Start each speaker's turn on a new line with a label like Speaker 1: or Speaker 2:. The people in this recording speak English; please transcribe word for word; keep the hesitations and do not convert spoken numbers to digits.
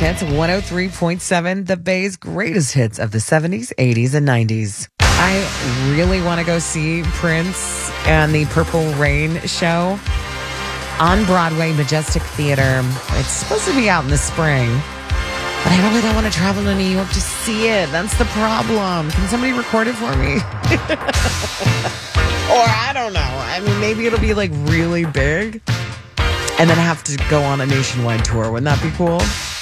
Speaker 1: Hits one oh three point seven, the Bay's greatest hits of the seventies, eighties, and nineties. I really want to go see Prince and the Purple Rain show on Broadway, Majestic Theater. It's supposed to be out in the spring, but I really don't want to travel to New York to see it. That's the problem. Can somebody record it for me? Or I don't know. I mean, maybe it'll be like really big and then have to go on a nationwide tour. Wouldn't that be cool?